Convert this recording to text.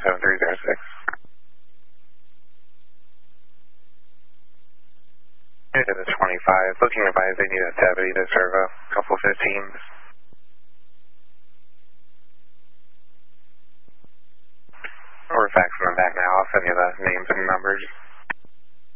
7306. To the 25, looking advised they need a deputy to serve a couple 15s. We're faxing them back now. I'll send you the names and numbers.